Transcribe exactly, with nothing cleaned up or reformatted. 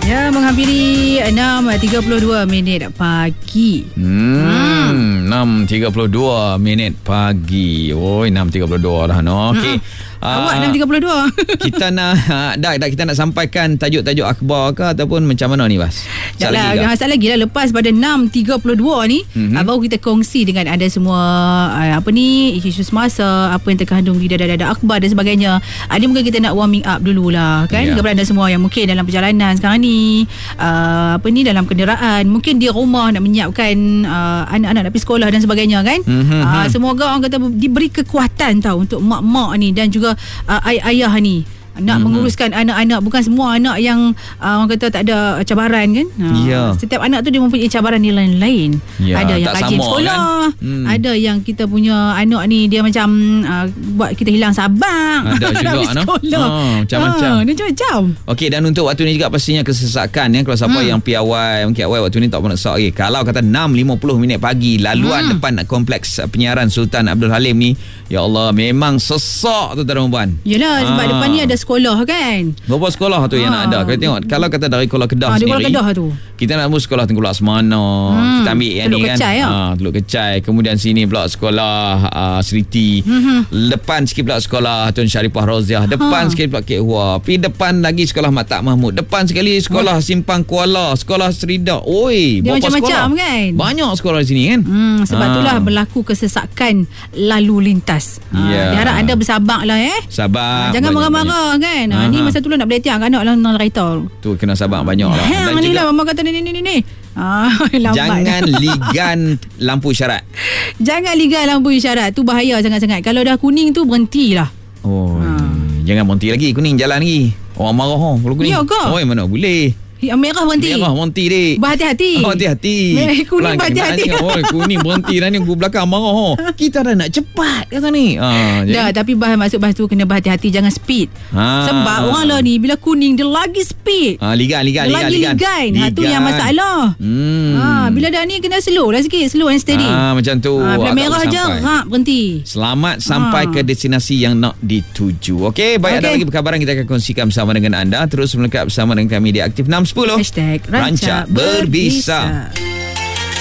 Ya, menghampiri enam tiga puluh dua minit pagi. Hmm, hmm. enam tiga puluh dua minit pagi. Oh, enam tiga puluh dua dah no. Okey. Hmm. Awak enam tiga puluh dua. Kita nak dah dah kita nak sampaikan tajuk-tajuk akhbar ke ataupun macam mana ni, Bas? Tak lah, jangan salah lagi lah. Lepas pada enam tiga puluh dua ni, mm-hmm. baru kita kongsi dengan anda semua apa ni, isu-isu semasa, apa yang terkandung di dada-dada akhbar dan sebagainya. Ada mungkin kita nak warming up dululah kan, yeah. kepada anda semua yang mungkin dalam perjalanan sekarang ni, uh, apa ni, dalam kenderaan, mungkin di rumah nak menyiapkan uh, anak-anak nak pergi sekolah dan sebagainya kan. Mm-hmm. Uh, semoga orang kata diberi kekuatan tau untuk mak-mak ni dan juga uh, ayah-ayah ni nak mm-hmm. menguruskan anak-anak. Bukan semua anak yang uh, orang kata tak ada cabaran kan. Uh, yeah. Setiap anak tu dia mempunyai cabaran dia lain-lain. Yeah, ada yang rajin sekolah, kan? hmm. ada yang kita punya anak ni dia macam uh, buat kita hilang sabar. Ada juga no? sekolah. Oh, macam-macam. Ha, dia macam-macam. Okey, dan untuk waktu ni juga pastinya kesesakan ya. Kalau siapa hmm. yang piawai, mungkin awal waktu ni tak pernah nak lagi. Kalau kata enam lima puluh minit pagi laluan hmm. depan kompleks penyiaran Sultan Abdul Halim ni, ya Allah, memang sesak tu tuan-tuan puan. Yalah, sebab ha. depan ni ada sekolah kan. Berapa sekolah tu ha. yang nak ada? Kita tengok, kalau kata dari Kuala Kedah ha, sendiri, Kedah tu. kita nak ambil sekolah Tengku Lak Semana, hmm. kita ambil yang Teluk ni kan. Kecai, ya? ha, Teluk Kecai. Kemudian sini pula sekolah uh, Seriti. hmm. Depan sikit pula sekolah Tun Syarifah Roziah. Depan ha. sikit pula Kek Hua. Pergi depan lagi sekolah Matak Mahmud. Depan sekali sekolah oh. Simpang Kuala, sekolah Serida. Oi, dia macam-macam kan. Banyak sekolah di sini kan. hmm, Sebab ha. itulah berlaku kesesakan lalu lintas. yeah. ha, Diharap anda bersabarlah eh. Sabar. ha, Jangan marah-marah kan. ha, Ni masa tu lah nak boleh tiang anak lah nak kereta. Tu kena sabar banyak lah. Ha, Dan ni juga lah mama kata ni ni ni ni. Ah, jangan ligan lampu isyarat. Jangan ligan lampu isyarat. Tu bahaya sangat-sangat. Kalau dah kuning tu berhentilah. Oh, ha. Jangan berhenti lagi. Kuning jalan lagi. Orang marah oh, kalau kuning. Ya ke? Oh, mana boleh. Yang merah berhenti. Merah berhenti dik. Berhati-hati. Oh, hati-hati. Kuning berhati-hati. Oh, kuning berhenti dah ni. Gu belakang marah oh. Kita dah nak cepat kata ni. Ha, dah, tapi bah masuk bahas tu kena berhati-hati, jangan speed. Ha. Sebab orang lah ni bila kuning dia lagi speed. Ha, ligan ligan dia ligan lagi ligan. ligan. Ha, tu yang masalah. Hmm. Ha, bila dah ni kena slow lah sikit, slow and steady. Ha, macam tu. Ha, bila merah je rak berhenti. Selamat sampai ha. ke destinasi yang nak dituju. Okey, baik, okay. Ada lagi perkabaran kita akan kongsikan bersama dengan anda. Terus melekat bersama dengan kami di Aktif enam sepuluh. Hashtag Rancak Berbisa.